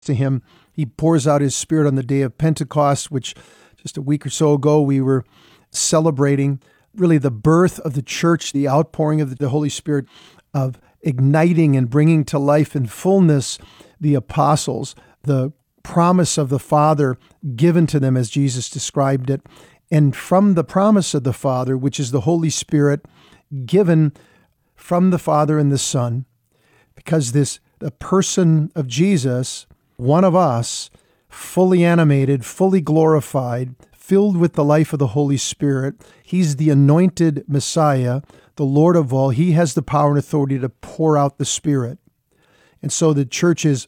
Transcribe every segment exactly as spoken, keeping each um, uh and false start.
to him. He pours out his Spirit on the day of Pentecost, which just a week or so ago we were celebrating really the birth of the church, the outpouring of the Holy Spirit, of igniting and bringing to life in fullness the apostles, the promise of the Father given to them as Jesus described it. And from the promise of the Father, which is the Holy Spirit given from the Father and the Son, because this the person of Jesus, one of us, fully animated, fully glorified, filled with the life of the Holy Spirit. He's the anointed Messiah, the Lord of all. He has the power and authority to pour out the Spirit. And so the church is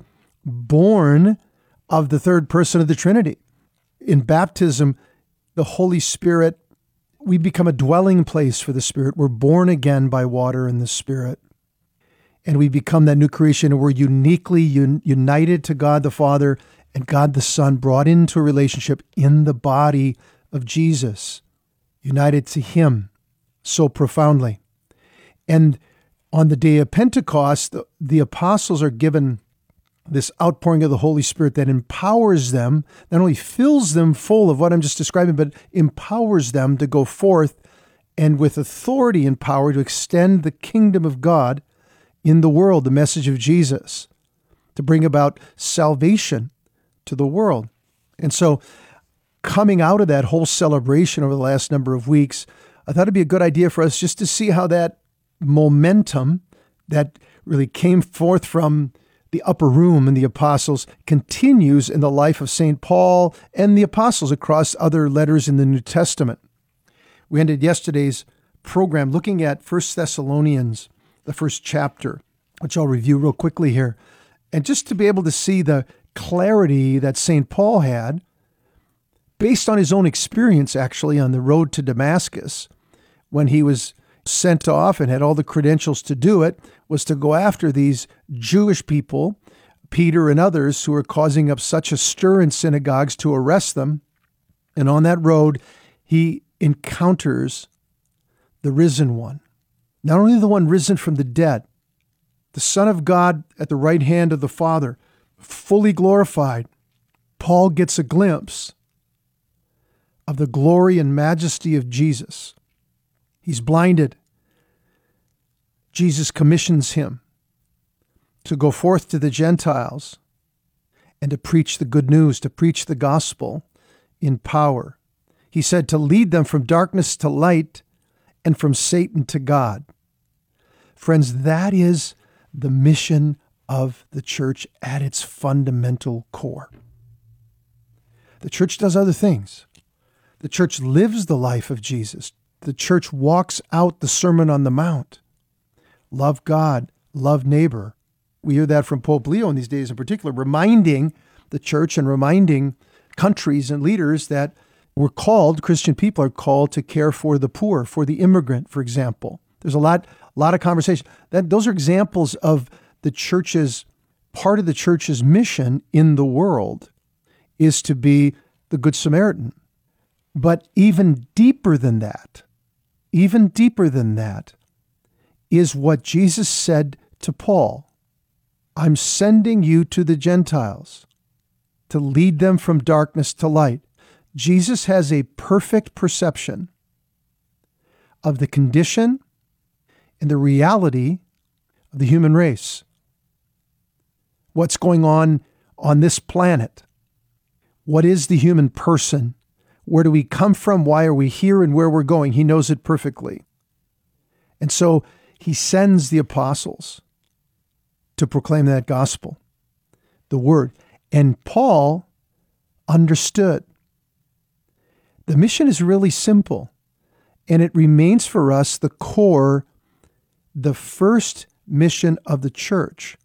born of the third person of the Trinity. In baptism, the Holy Spirit, we become a dwelling place for the Spirit. We're born again by water and the Spirit. And we become that new creation, and we're uniquely un- united to God the Father and God the Son, brought into a relationship in the body of Jesus, united to Him so profoundly. And on the day of Pentecost, the, the apostles are given this outpouring of the Holy Spirit that empowers them, not only fills them full of what I'm just describing, but empowers them to go forth and with authority and power to extend the kingdom of God in the world, the message of Jesus, to bring about salvation to the world. And so coming out of that whole celebration over the last number of weeks, I thought it'd be a good idea for us just to see how that momentum that really came forth from the upper room and the apostles continues in the life of Saint Paul and the apostles across other letters in the New Testament. We ended yesterday's program looking at First Thessalonians, the first chapter, which I'll review real quickly here. And just to be able to see the clarity that Saint Paul had, based on his own experience actually on the road to Damascus, when he was sent off and had all the credentials to do it, was to go after these Jewish people, Peter and others, who were causing up such a stir in synagogues, to arrest them. And on that road, he encounters the risen one. Not only the one risen from the dead, the Son of God at the right hand of the Father, fully glorified. Paul gets a glimpse of the glory and majesty of Jesus. He's blinded. Jesus commissions him to go forth to the Gentiles and to preach the good news, to preach the gospel in power. He said to lead them from darkness to light and from Satan to God. Friends, that is the mission of the church at its fundamental core. The church does other things. The church lives the life of Jesus. The church walks out the Sermon on the Mount. Love God, love neighbor. We hear that from Pope Leo in these days in particular, reminding the church and reminding countries and leaders that we're called, Christian people are called to care for the poor, for the immigrant, for example. There's a lot, a lot of conversation. That, those are examples of the church's, part of the church's mission in the world is to be the Good Samaritan. But even deeper than that, even deeper than that, is what Jesus said to Paul. I'm sending you to the Gentiles to lead them from darkness to light. Jesus has a perfect perception of the condition and the reality of the human race. What's going on on this planet? What is the human person? Where do we come from? Why are we here? And where we're going? He knows it perfectly. And so he sends the apostles to proclaim that gospel, the word. And Paul understood. The mission is really simple, and it remains for us the core, the first mission of the church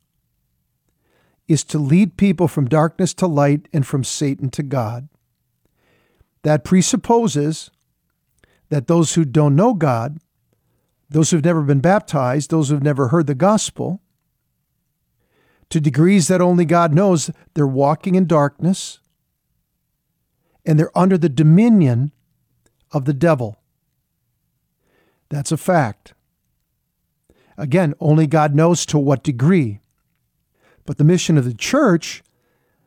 is to lead people from darkness to light and from Satan to God. That presupposes that those who don't know God, those who've never been baptized, those who've never heard the gospel, to degrees that only God knows, they're walking in darkness and they're under the dominion of the devil. That's a fact. Again, only God knows to what degree. But the mission of the church